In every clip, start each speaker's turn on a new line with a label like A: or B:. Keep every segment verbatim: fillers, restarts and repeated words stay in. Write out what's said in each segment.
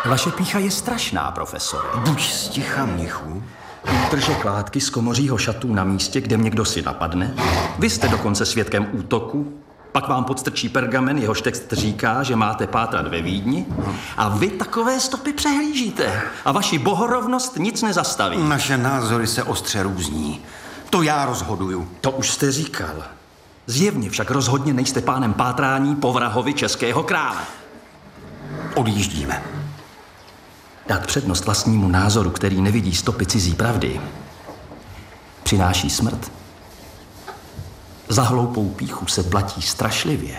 A: Vaše pýcha je strašná, profesore.
B: Buď sticha, mnichu.
A: Útržek látky z komořího šatů na místě, kde mě kdo si napadne. Vy jste dokonce svědkem útoku. Pak vám podstrčí pergamen, jehož text říká, že máte pátrat ve Vídni. A vy takové stopy přehlížíte. A vaši bohorovnost nic nezastaví.
B: Naše názory se ostře různí. To já rozhoduju.
A: To už jste říkal. Zjevně však rozhodně nejste pánem pátrání po vrahovi českého krále.
B: Odjíždíme.
A: Dát přednost vlastnímu názoru, který nevidí stopy cizí pravdy, přináší smrt. Za hloupou pýchu se platí strašlivě.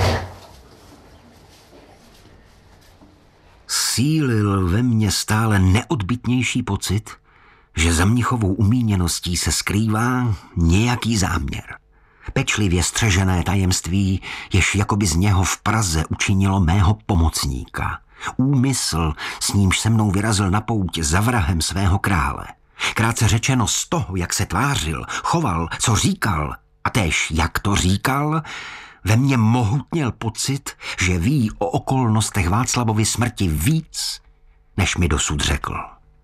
C: Sílil ve mně stále neodbytnější pocit, že za mnichovou umíněností se skrývá nějaký záměr. Pečlivě střežené tajemství, jež jakoby z něho v Praze učinilo mého pomocníka. Úmysl, s nímž se mnou vyrazil na pouť za vrahem svého krále. Krátce řečeno z toho, jak se tvářil, choval, co říkal, a též jak to říkal, ve mně mohutněl pocit, že ví o okolnostech Václavovy smrti víc, než mi dosud řekl.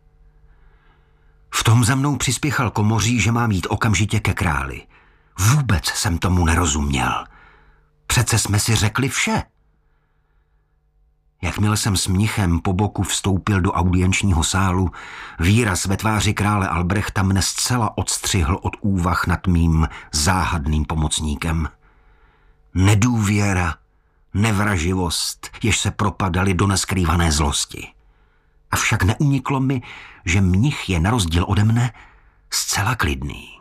C: V tom za mnou přispěchal komoří, že mám jít okamžitě ke králi. Vůbec jsem tomu nerozuměl. Přece jsme si řekli vše. Jakmile jsem s mnichem po boku vstoupil do audienčního sálu, výraz ve tváři krále Albrechta mne zcela odstřihl od úvah nad mým záhadným pomocníkem. Nedůvěra, nevraživost, jež se propadaly do neskrývané zlosti. Avšak neuniklo mi, že mnich je na rozdíl ode mne zcela klidný.